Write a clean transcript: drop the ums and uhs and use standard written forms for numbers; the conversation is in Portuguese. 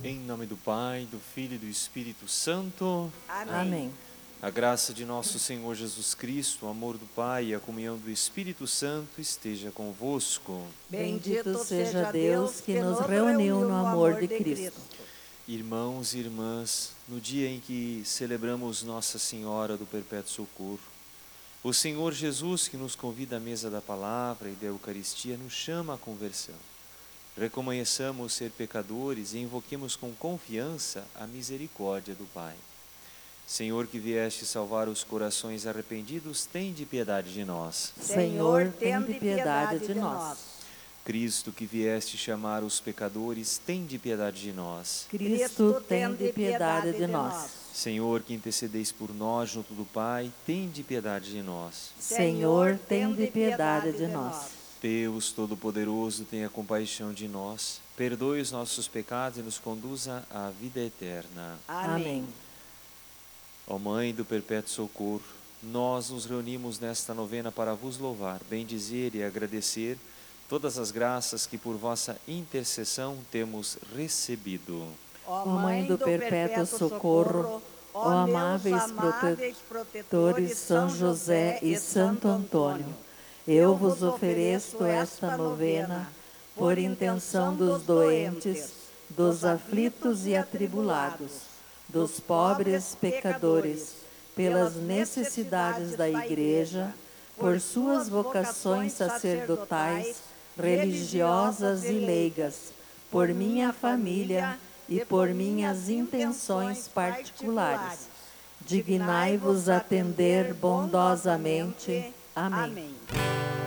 Em nome do Pai, do Filho e do Espírito Santo. Amém. A graça de nosso Senhor Jesus Cristo, o amor do Pai e a comunhão do Espírito Santo esteja convosco. Bendito seja Deus que nos reuniu no amor de Cristo. Irmãos e irmãs, no dia em que celebramos Nossa Senhora do Perpétuo Socorro, o Senhor Jesus, que nos convida à mesa da palavra e da Eucaristia, nos chama à conversão. Reconheçamos ser pecadores e invoquemos com confiança a misericórdia do Pai. Senhor, que vieste salvar os corações arrependidos, tende piedade de nós. Senhor, tende piedade de nós. Cristo, que vieste chamar os pecadores, tende piedade de nós. Cristo, tende piedade de nós. Senhor, que intercedeis por nós junto do Pai, tende piedade de nós. Senhor, tende piedade de nós. Deus Todo-Poderoso, tenha compaixão de nós, perdoe os nossos pecados e nos conduza à vida eterna. Amém. Ó Mãe do Perpétuo Socorro, nós nos reunimos nesta novena para vos louvar, bendizer e agradecer todas as graças que por vossa intercessão temos recebido. Ó Mãe do Perpétuo Socorro, ó amáveis protetores São José e Santo Antônio, eu vos ofereço esta novena por intenção dos doentes, dos aflitos e atribulados, dos pobres pecadores, pelas necessidades da Igreja, por suas vocações sacerdotais, religiosas e leigas, por minha família e por minhas intenções particulares. Dignai-vos atender bondosamente. Amém.